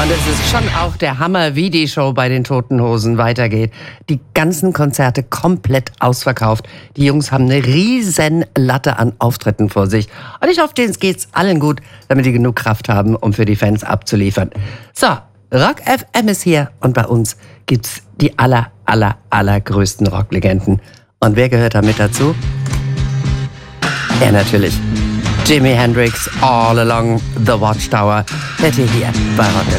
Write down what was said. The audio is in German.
Und es ist schon auch der Hammer, wie die Show bei den Toten Hosen weitergeht. Die ganzen Konzerte komplett ausverkauft. Die Jungs haben eine riesen Latte an Auftritten vor sich. Und ich hoffe, denen geht's allen gut, damit die genug Kraft haben, um für die Fans abzuliefern. So, Rock FM ist hier und bei uns gibt's die allergrößten Rocklegenden. Und wer gehört da mit dazu? Ja, natürlich. Jimi Hendrix, All Along the Watchtower, hört ihr hier bei Rock FM.